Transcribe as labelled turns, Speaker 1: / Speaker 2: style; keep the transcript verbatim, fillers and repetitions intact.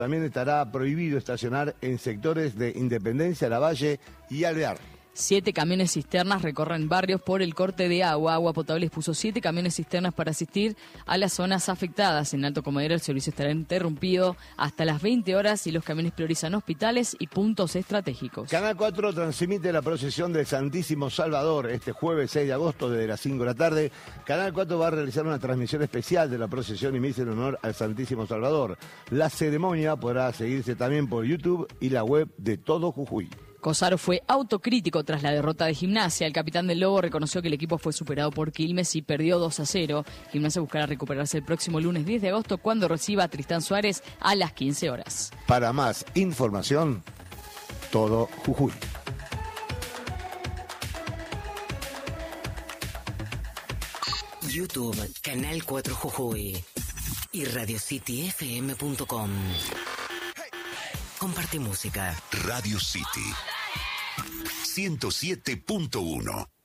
Speaker 1: También estará prohibido estacionar en sectores de Independencia, Lavalle y Alvear.
Speaker 2: Siete camiones cisternas recorren barrios por el corte de agua. Agua Potable dispuso siete camiones cisternas para asistir a las zonas afectadas. En Alto Comedero el servicio estará interrumpido hasta las veinte horas y los camiones priorizan hospitales y puntos estratégicos.
Speaker 1: Canal cuatro transmite la procesión del Santísimo Salvador este jueves seis de agosto desde las cinco de la tarde. Canal cuatro va a realizar una transmisión especial de la procesión y misa en honor al Santísimo Salvador. La ceremonia podrá seguirse también por YouTube y la web de Todo Jujuy.
Speaker 2: Cosaro fue autocrítico tras la derrota de Gimnasia. El capitán del Lobo reconoció que el equipo fue superado por Quilmes y perdió dos a cero. Gimnasia buscará recuperarse el próximo lunes diez de agosto cuando reciba a Tristán Suárez a las quince horas.
Speaker 1: Para más información, Todo Jujuy.
Speaker 3: YouTube, Canal cuatro Jujuy y radio city f m punto com. Comparte música.
Speaker 4: Radio City ciento siete punto uno.